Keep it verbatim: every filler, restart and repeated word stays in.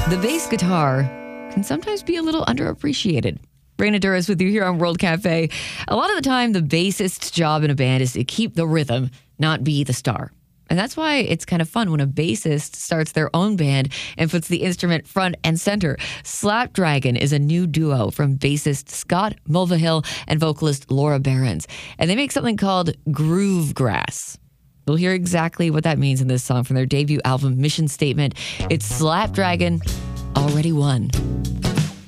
The bass guitar can sometimes be a little underappreciated. Raina Douris with you here on World Cafe. A lot of the time, the bassist's job in a band is to keep the rhythm, not be the star. And that's why it's kind of fun when a bassist starts their own band and puts the instrument front and center. Slapdragon is a new duo from bassist Scott Mulvihill and vocalist Laura Behrens. And they make something called Groove Grass. We'll hear exactly what that means in this song from their debut album, Mission Statement. It's Slapdragon, Already Won.